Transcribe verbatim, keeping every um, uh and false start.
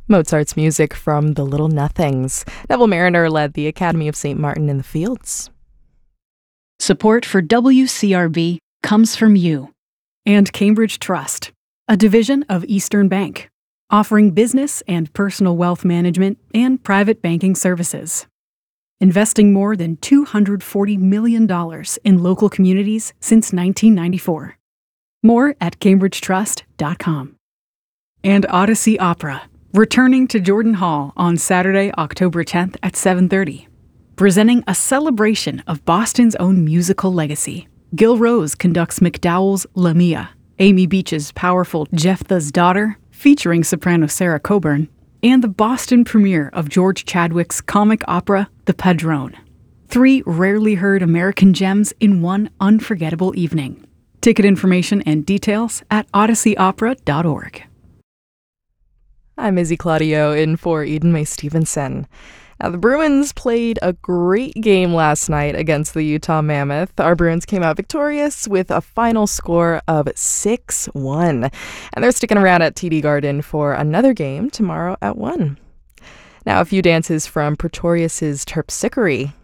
Mozart's music from The Little Nothings. Neville Mariner led the Academy of Saint Martin in the Fields. Support for W C R B comes from you and Cambridge Trust, a division of Eastern Bank, offering business and personal wealth management and private banking services. Investing more than two hundred forty million dollars in local communities since nineteen ninety-four. More at cambridge trust dot com. And Odyssey Opera, returning to Jordan Hall on Saturday, October tenth at seven thirty. Presenting a celebration of Boston's own musical legacy. Gil Rose conducts MacDowell's Lamia, Amy Beach's powerful Jephthah's Daughter, featuring soprano Sarah Coburn, and the Boston premiere of George Chadwick's comic opera, The Padrone. Three rarely heard American gems in one unforgettable evening. Ticket information and details at odyssey opera dot org. I'm Izzy Claudio in for Eden May Stevenson. Now, the Bruins played a great game last night against the Utah Mammoth. Our Bruins came out victorious with a final score of six one. And they're sticking around at T D Garden for another game tomorrow at one. Now, a few dances from Pretorius's Terpsichore.